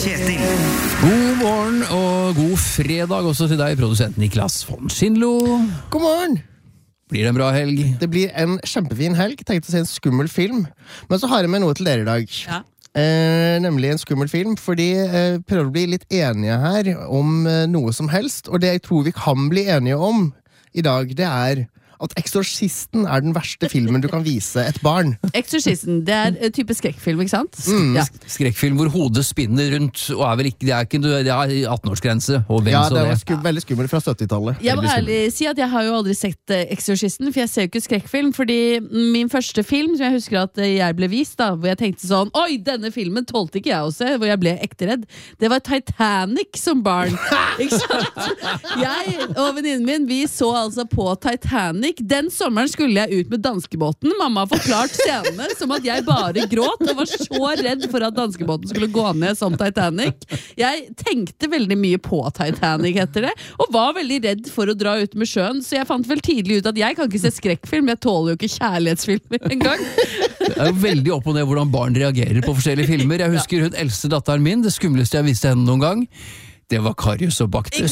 Kjetil. God morgen og god fredag også til deg, produsent Niklas von Schindlo. God morgen! Blir det en bra helg? Det blir en kjempefin helg. Tenkte å se en skummel film. Men så har jeg med noe til dere i dag. Ja. Nemlig en skummel film, fordi jeg prøver å bli litt enige her om noe som helst. Og det jeg tror vi kan bli enige om i dag, det er at Eksorsisten er den verste filmen du kan vise et barn. Eksorsisten, det er en type skrekkfilm, ikke sant? Ja. Skrekkfilm hvor hodet spinner rundt, og er vel ikke, det er 18-årsgrense. Og hvem Ja, så det det? var veldig skummel fra 70-tallet. Jeg må ærlig si at jeg har jo aldri sett Eksorsisten, for jeg ser jo ikke skrekkfilm, fordi min første film, som jeg husker at jeg ble vist da, hvor jeg tenkte sånn, oi, denne filmen tålte ikke jeg å se, hvor jeg ble ekte redd, det var Titanic som barn. Ikke sant? Jeg og venninnen min, vi så altså på Titanic. Den sommeren skulle jeg ut med danskebåten. Mamma har forklart scenene som at jeg bare gråt og var så redd for at danskebåten skulle gå ned som Titanic. Jeg tenkte veldig mye på Titanic etter det, og var veldig redd for å dra ut med sjøen, så jeg fant vel tidlig ut at jeg kan ikke se skrekkfilm, jeg tåler jo ikke kjærlighetsfilmer en gang. Det er jo veldig opp og ned hvordan barn reagerer på forskjellige filmer. Jeg husker hun eldste datteren min, det skumleste jeg visste henne noen gang. Det var Karius og Baktus.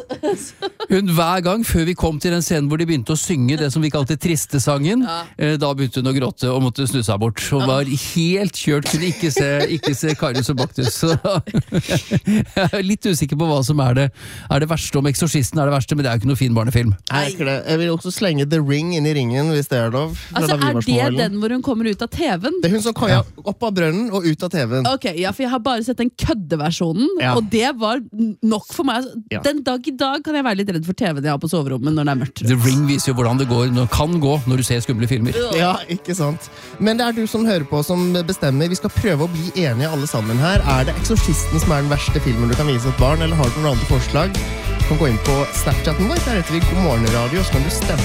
Hun hver gang, før vi kom til den scenen hvor de begynte å synge det som vi kalte triste-sangen, da begynte hun å gråte og måtte snu seg bort. Hun var helt kjørt, kunne ikke se Karius og Baktus. Så jeg er litt usikker på hva som er det verste. Om Eksorsisten er det verste, men det er jo ikke noe fin barnefilm. Nei, ikke det. Jeg vil også slenge The Ring inn i ringen, hvis det er lov. Altså, er det den hvor hun kommer ut av TV-en? Det er hun som kaja opp av brønnen og ut av TV-en. Ok, ja, for jeg har bare sett den køddeversjonen, Ja. og det var nok for meg. Ja. Den dag i dag kan jeg være litt redd for TV-en jeg har på soverommet når det er mørkt. The Ring viser jo hvordan det kan gå når du ser skumle filmer. Ja, ikke sant. Men det er du som hører på som bestemmer. Vi skal prøve å bli enige alle sammen her. Er det Eksorsisten som er den verste filmen du kan vise et barn, eller har du noen andre forslag? Du kan gå inn på Snapchatten vår, der heter vi God morgen radio, så kan du stemme.